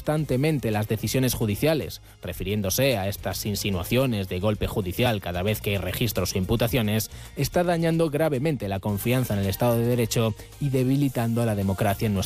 constantemente las decisiones judiciales, refiriéndose a estas insinuaciones de golpe judicial cada vez que hay registros o imputaciones, está dañando gravemente la confianza en el Estado de Derecho y debilitando a la democracia en nuestro